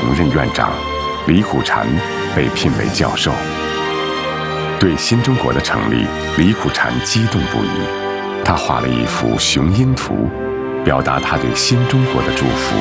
任院长，李苦禅被聘为教授。对新中国的成立，李苦禅激动不已。他画了一幅雄鹰图，表达他对新中国的祝福。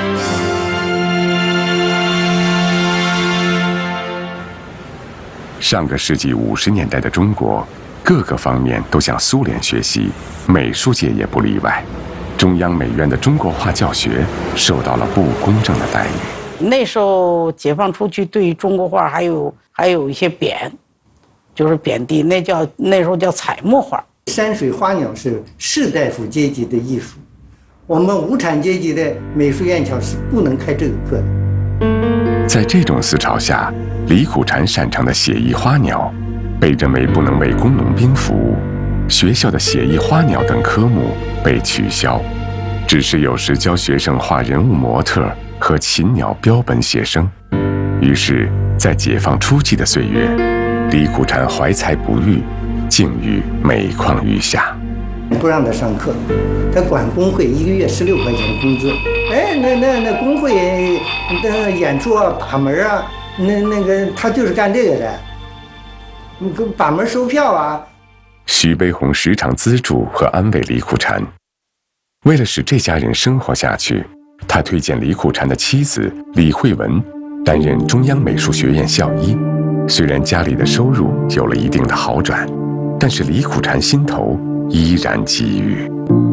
上个世纪50年代的中国，各个方面都向苏联学习，美术界也不例外。中央美院的中国画教学受到了不公正的待遇。 那时候解放初期，对中国画还有一些贬，就是贬低，那时候叫彩墨画。 山水花鸟是士大夫阶级的艺术，我们无产阶级的美术院校是不能开这个课的。 在这种思潮下，李苦禅擅长的写意花鸟被认为不能为工农兵服务，学校的写意花鸟等科目被取消，只是有时教学生画人物模特和禽鸟标本写生。于是，在解放初期的岁月，李苦禅怀才不遇，境遇每况愈下。 不让他上课，他管工会，1个月16块钱工资。哎，那工会的演出啊、把门啊，那个他就是干这个的，把门收票啊。 徐悲鸿时常资助和安慰李苦禅。为了使这家人生活下去，他推荐李苦禅的妻子李惠文担任中央美术学院校医。虽然家里的收入有了一定的好转，但是李苦禅心头依然积郁。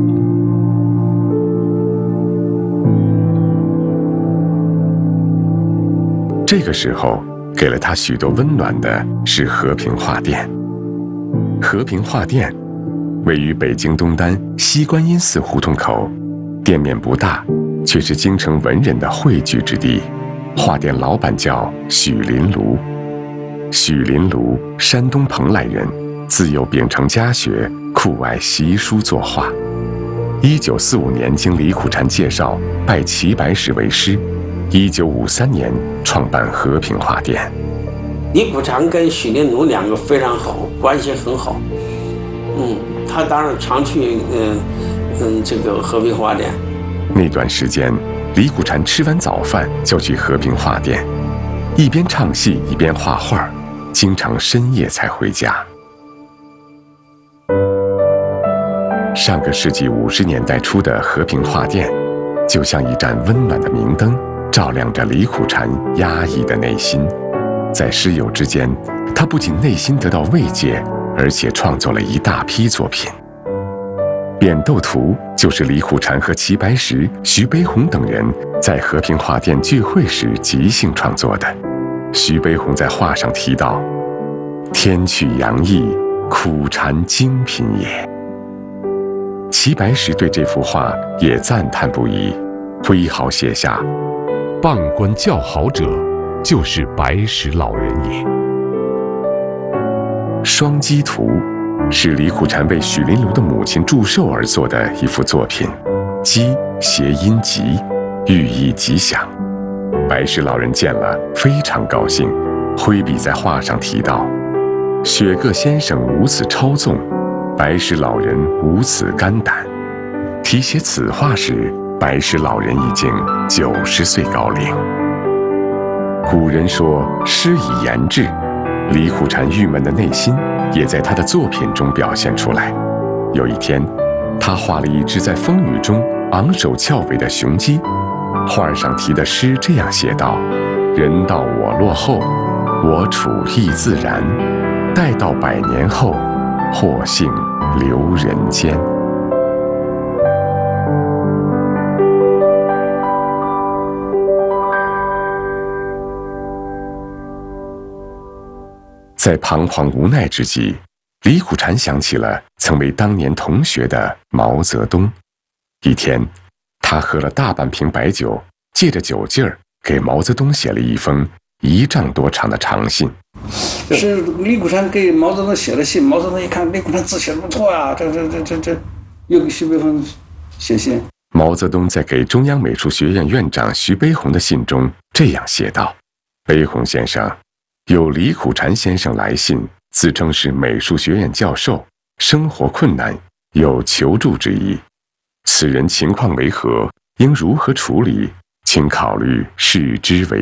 这个时候，给了他许多温暖的是和平画店。和平画店位于北京东单西观音寺胡同口，店面不大，却是京城文人的汇聚之地。画店老板叫许林庐。许林庐，山东蓬莱人，自幼秉承家学，酷爱习书作画。1945年经李苦禅介绍，拜齐白石为师。1953年创办和平画店。 李苦禅跟许林庐两个非常好，关系很好。他当然常去这个和平画店。 那段时间，李苦禅吃完早饭就去和平画店，一边唱戏一边画画，经常深夜才回家。上个世纪50年代初的和平画店，就像一盏温暖的明灯，照亮着李苦禅压抑的内心。在师友之间，他不仅内心得到慰藉，而且创作了一大批作品。《扁豆图》就是李苦禅和齐白石、徐悲鸿等人在和平画店聚会时即兴创作的。徐悲鸿在画上提到：“天去阳翳，苦禅精品也。”齐白石对这幅画也赞叹不已，挥毫写下：“ 傍观较好者，就是白石老人也。” 《双鸡图》是李苦禅为许林庐的母亲祝寿而作的一幅作品，鸡谐音吉，寓意吉祥。白石老人见了非常高兴，挥笔在画上提到：“雪各先生无此超纵，白石老人无此肝胆。”题写此画时，白石老人已经90岁高龄。古人说诗以言志，李苦禅郁闷的内心也在他的作品中表现出来。有一天，他画了一只在风雨中昂首翘尾的雄鸡，画上题的诗这样写道：“人到我落后，我处亦自然，待到100年后，或幸留人间。”在彷徨无奈之际，李苦禅想起了曾为当年同学的毛泽东。一天，他喝了大半瓶白酒，借着酒劲儿给毛泽东写了一封1丈多长的长信。 是李苦禅给毛泽东写了信，毛泽东一看李苦禅字写得不错啊，这又给徐悲鸿写信。 毛泽东在给中央美术学院院长徐悲鸿的信中这样写道：“悲鸿先生，有李苦禅先生来信，自称是美术学院教授，生活困难，有求助之意。此人情况为何，应如何处理，请考虑视之为